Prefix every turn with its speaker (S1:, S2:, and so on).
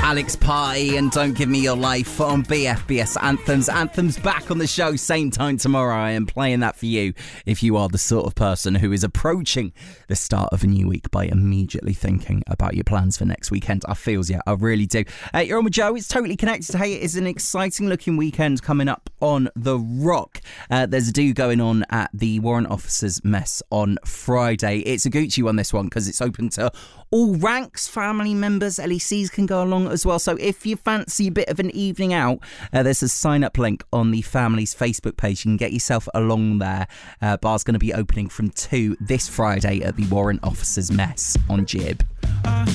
S1: Alex Party and Don't Give Me Your Life on BFBS Anthems. Anthems back on the show, same time tomorrow. I am playing that for you if you are the sort of person who is approaching the start of a new week by immediately thinking about your plans for next weekend. I feels, yeah, I really do. You're on with Joe. It's Totally Connected. Hey, it is an exciting looking weekend coming up on The Rock. There's a do going on at the Warrant Officers Mess on Friday. It's a Gucci one, this one, because it's open to all ranks. Family members, LECs can go along as well. So if you fancy a bit of an evening out, there's a sign up link on the family's Facebook page. You can get yourself along there. Bar's going to be opening from 2 this Friday at the Warrant Officers Mess on Jib.